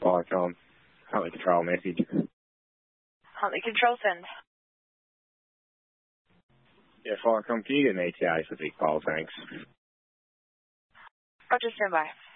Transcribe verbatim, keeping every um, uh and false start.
Firecom. Huntley Control message. Huntley Control, send. Yeah, Firecom, can you get an E T A for Vic Pole, thanks? Roger, stand by.